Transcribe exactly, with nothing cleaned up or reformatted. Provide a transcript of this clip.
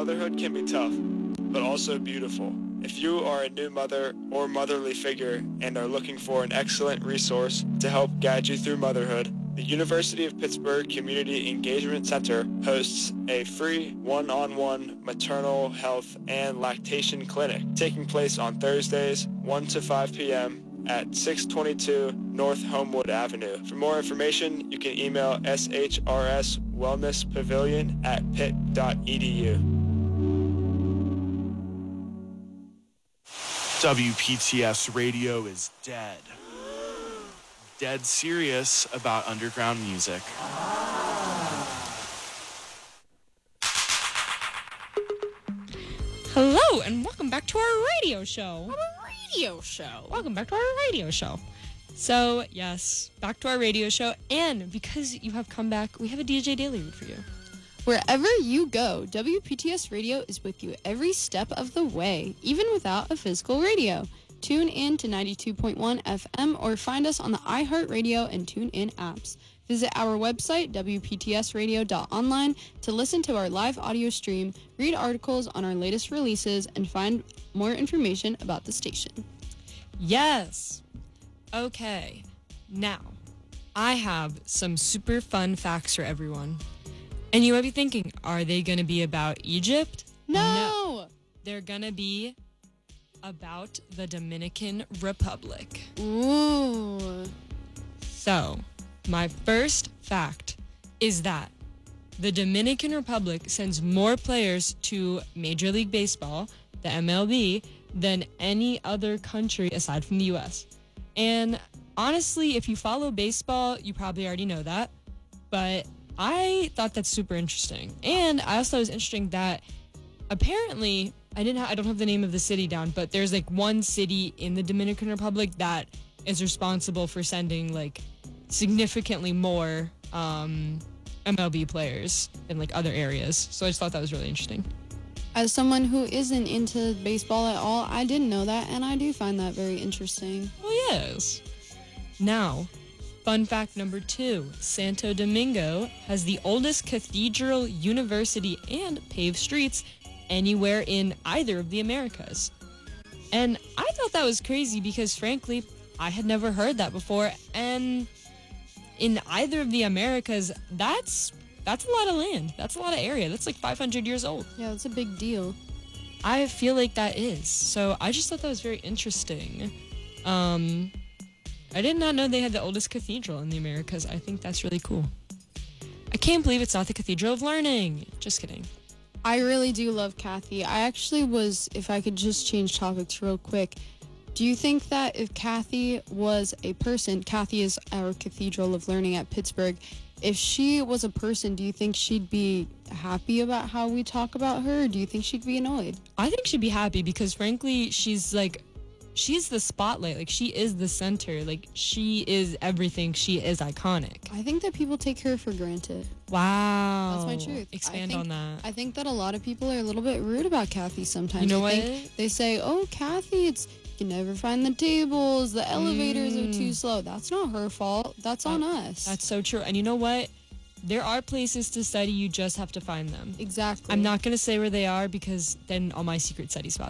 Motherhood can be tough, but also beautiful. If you are a new mother or motherly figure and are looking for an excellent resource to help guide you through motherhood, the University of Pittsburgh Community Engagement Center hosts a free one-on-one maternal health and lactation clinic taking place on Thursdays, one to five p.m. at six twenty-two North Homewood Avenue. For more information, you can email s h r s wellness pavilion at pitt dot e d u. W P T S Radio is dead. Dead serious about underground music. Hello, and welcome back to our radio show. Our radio show. Welcome back to our radio show. So, yes, back to our radio show. And because you have come back, we have a D J Daily read for you. Wherever you go, W P T S Radio is with you every step of the way, even without a physical radio. Tune in to ninety-two point one F M or find us on the iHeartRadio and TuneIn apps. Visit our website, w p t s radio dot online, to listen to our live audio stream, read articles on our latest releases, and find more information about the station. Yes. Okay. Now, I have some super fun facts for everyone. And you might be thinking, are they going to be about Egypt? No! No. They're going to be about the Dominican Republic. Ooh. So, my first fact is that the Dominican Republic sends more players to Major League Baseball, the M L B, than any other country aside from the U S. And honestly, if you follow baseball, you probably already know that. But I thought that's super interesting. And I also thought it was interesting that apparently, I didn't ha- I don't have the name of the city down, but there's like one city in the Dominican Republic that is responsible for sending like significantly more um, M L B players than like other areas. So I just thought that was really interesting. As someone who isn't into baseball at all, I didn't know that, and I do find that very interesting. Well, yes. Now, fun fact number two, Santo Domingo has the oldest cathedral, university, and paved streets anywhere in either of the Americas. And I thought that was crazy because, frankly, I had never heard that before. And in either of the Americas, that's that's a lot of land. That's a lot of area. That's like five hundred years old. Yeah, that's a big deal. I feel like that is. So I just thought that was very interesting. Um, I did not know they had the oldest cathedral in the Americas. I think that's really cool. I can't believe it's not the Cathedral of Learning. Just kidding. I really do love Kathy. I actually was, if I could just change topics real quick, do you think that if Kathy was a person, Kathy is our Cathedral of Learning at Pittsburgh, if she was a person, do you think she'd be happy about how we talk about her, or do you think she'd be annoyed? I think she'd be happy because, frankly, she's like, she's the spotlight. Like, she is the center. Like, she is everything. She is iconic. I think that people take her for granted. Wow. That's my truth. Expand I think, on that. I think that a lot of people are a little bit rude about Kathy sometimes. You know I what? think they say, oh, Kathy, it's you can never find the tables, the elevators Mm. are too slow. That's not her fault. That's on us. That's so true. And you know what? There are places to study. You just have to find them. Exactly. I'm not going to say where they are because then all my secret study spots